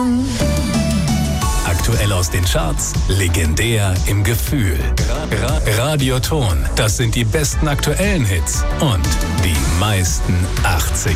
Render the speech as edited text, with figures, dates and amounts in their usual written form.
Song. Aktuell aus den Charts, legendär im Gefühl. Radioton, das sind die besten aktuellen Hits und die meisten 80